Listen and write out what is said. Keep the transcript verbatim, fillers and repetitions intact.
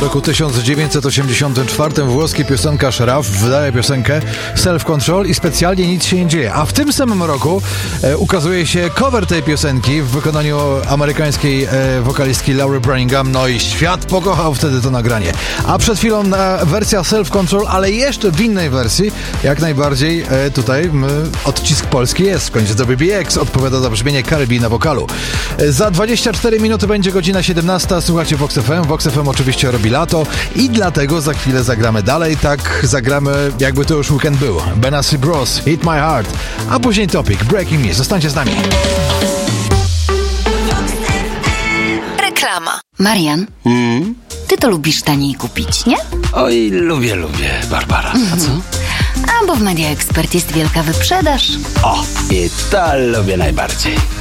roku tysiąc dziewięćset osiemdziesiątym czwartym włoski piosenkarz Raf wydaje piosenkę Self Control i specjalnie nic się nie dzieje. A w tym samym roku e, ukazuje się cover tej piosenki w wykonaniu amerykańskiej e, wokalistki Laury Branningham. No i świat pokochał wtedy to nagranie. A przed chwilą e, wersja Self Control, ale jeszcze w innej wersji. Jak najbardziej e, tutaj m, odcisk polski jest. W końcu to B B X odpowiada za brzmienie Caribbean na wokalu. E, za dwadzieścia cztery minuty będzie godzina siedemnasta. Słuchajcie Vox F M. Vox F M oczywiście robi lato i dlatego za chwilę zagramy dalej. Tak zagramy, jakby to już weekend był. Benassi Bros, Hit My Heart, a później Topic, Breaking Me. Zostańcie z nami. Reklama. Marian, Mm? ty to lubisz taniej kupić, nie? Oj, lubię, lubię, Barbara. A co? A bo w Media Expert jest wielka wyprzedaż. O, i to lubię najbardziej.